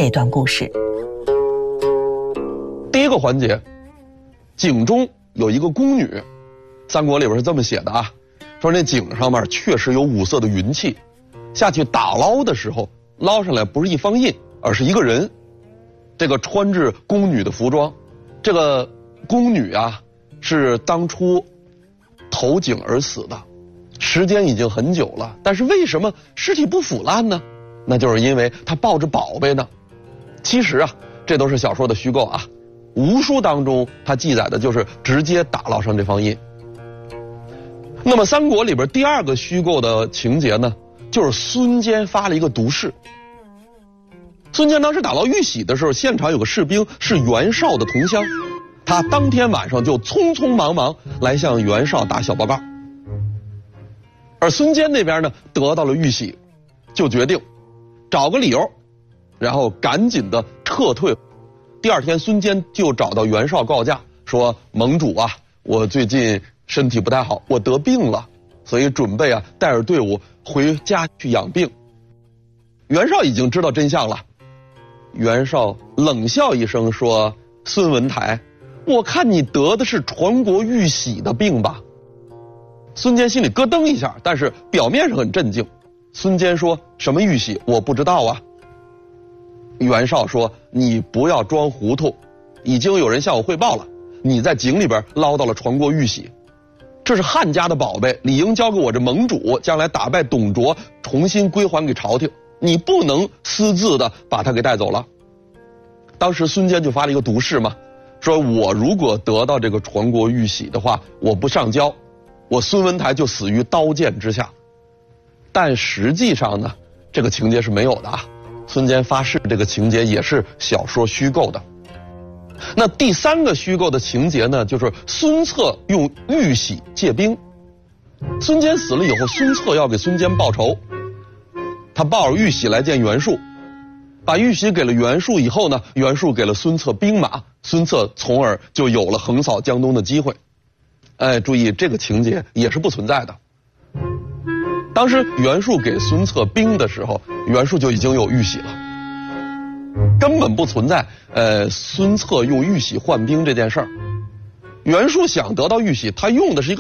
这段故事。 第一个环节，井中有一个宫女，三国里边是这么写的啊，说那井上面确实有五色的云气，下去打捞的时候，捞上来不是一方印，而是一个人，这个穿着宫女的服装，这个宫女啊是当初投井而死的，时间已经很久了，但是为什么尸体不腐烂呢？那就是因为她抱着宝贝呢。其实啊，这都是小说的虚构啊，吴书当中它记载的就是直接打捞上这方印。那么三国里边第二个虚构的情节呢，就是孙坚发了一个毒誓。孙坚当时打捞玉玺的时候，现场有个士兵是袁绍的同乡，他当天晚上就匆匆忙忙来向袁绍打小报告。而孙坚那边呢，得到了玉玺，就决定找个理由，然后赶紧的撤退。第二天，孙坚就找到袁绍告假，说盟主啊，我最近身体不太好，我得病了，所以准备啊带着队伍回家去养病。袁绍已经知道真相了，袁绍冷笑一声说：“孙文台，我看你得的是传国玉玺的病吧？”孙坚心里咯噔一下，但是表面上很镇静。孙坚说：“什么玉玺？我不知道啊。”袁绍说：“你不要装糊涂，已经有人向我汇报了，你在井里边捞到了传国玉玺，这是汉家的宝贝，理应交给我这盟主，将来打败董卓，重新归还给朝廷，你不能私自的把它给带走了。”当时孙坚就发了一个毒誓嘛，说我如果得到这个传国玉玺的话，我不上交，我孙文台就死于刀剑之下。但实际上呢，这个情节是没有的啊。孙坚发誓这个情节也是小说虚构的。那第三个虚构的情节呢，就是孙策用玉玺借兵。孙坚死了以后，孙策要给孙坚报仇，他抱着玉玺来见袁术，把玉玺给了袁术以后呢，袁术给了孙策兵马，孙策从而就有了横扫江东的机会。注意这个情节也是不存在的。当时袁术给孙策兵的时候，袁术就已经有玉玺了，根本不存在孙策用玉玺换兵这件事儿。袁术想得到玉玺，他用的是一个